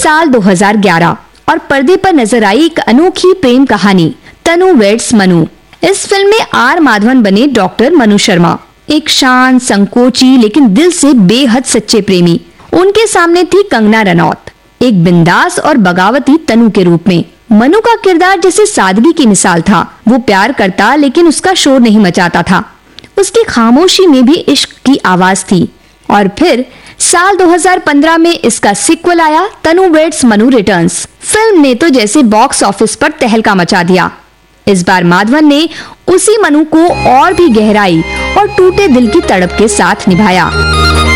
साल 2011 और पर्दे पर नजर आई एक अनोखी प्रेम कहानी तनु वेड्स मनु। इस फिल्म में आर माधवन बने डॉक्टर मनु शर्मा, एक शांत, संकोची लेकिन दिल से बेहद सच्चे प्रेमी। उनके सामने थी कंगना रनौत, एक बिंदास और बगावती तनु के रूप में। मनु का किरदार जैसे सादगी की मिसाल था। वो प्यार करता लेकिन उसका शोर नहीं मचाता था। उसकी खामोशी में भी इश्क की आवाज थी। और फिर साल 2015 में इसका सीक्वल आया, तनु वेड्स मनु रिटर्न्स। फिल्म ने तो जैसे बॉक्स ऑफिस पर तहलका मचा दिया। इस बार माधवन ने उसी मनु को और भी गहराई और टूटे दिल की तड़प के साथ निभाया।